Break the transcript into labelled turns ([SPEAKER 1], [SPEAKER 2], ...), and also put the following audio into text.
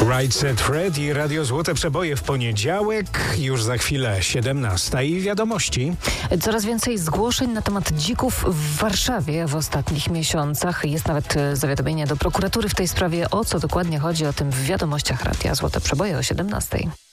[SPEAKER 1] Right Set Fred i Radio Złote Przeboje w poniedziałek, już za chwilę 17 i wiadomości.
[SPEAKER 2] Coraz więcej zgłoszeń na temat dzików w Warszawie w ostatnich miesiącach. Jest nawet zawiadomienie do prokuratury w tej sprawie. O co dokładnie chodzi, o tym w wiadomościach Radia Złote Przeboje o 17.